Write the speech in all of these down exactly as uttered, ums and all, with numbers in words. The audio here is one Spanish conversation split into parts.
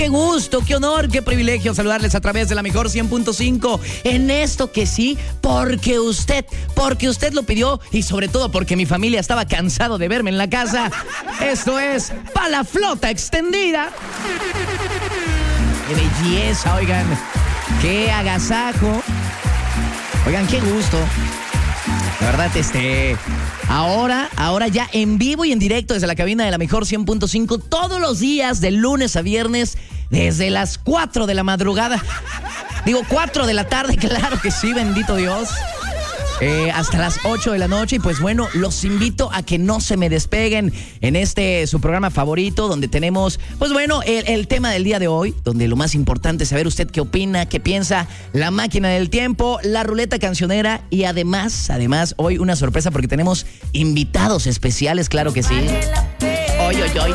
Qué gusto, qué honor, qué privilegio saludarles a través de la mejor cien punto cinco en esto que sí, porque usted, porque usted lo pidió y sobre todo porque mi familia estaba cansado de verme en la casa. Esto es Pa' la Flota Extendida. Qué belleza, oigan, qué agasajo. Oigan, qué gusto. La verdad, este... Ahora, ahora ya en vivo y en directo desde la cabina de la mejor cien punto cinco todos los días de lunes a viernes desde las cuatro de la madrugada. Digo, cuatro de la tarde, claro que sí, bendito Dios. Eh, hasta las ocho de la noche y pues bueno, los invito a que no se me despeguen en este su programa favorito donde tenemos, pues bueno, el, el tema del día de hoy, donde lo más importante es saber usted qué opina, qué piensa, la máquina del tiempo, la ruleta cancionera y además, además hoy una sorpresa porque tenemos invitados especiales, claro que sí. Hoy, hoy, hoy.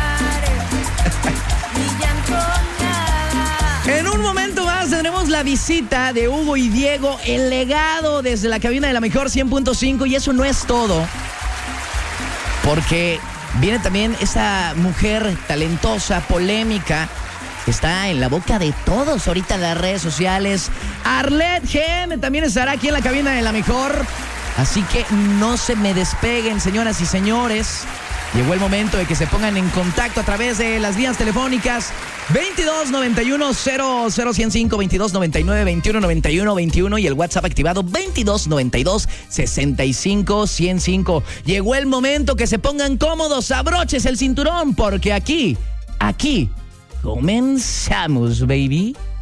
En un momento más tendremos la visita de Hugo y Diego, el legado desde la cabina de la mejor cien punto cinco y eso no es todo, porque viene también esta mujer talentosa, polémica, que está en la boca de todos ahorita en las redes sociales. Arlette Gem también estará aquí en la cabina de la mejor, así que no se me despeguen, señoras y señores. Llegó el momento de que se pongan en contacto a través de las vías telefónicas veintidós noventa y uno cero cero ciento cinco, veintidós noventa y nueve veintiuno noventa y uno veintiuno y el WhatsApp activado veintidós noventa y dos sesenta y cinco ciento cinco. Llegó el momento que se pongan cómodos, abroches el cinturón, porque aquí, aquí comenzamos, baby.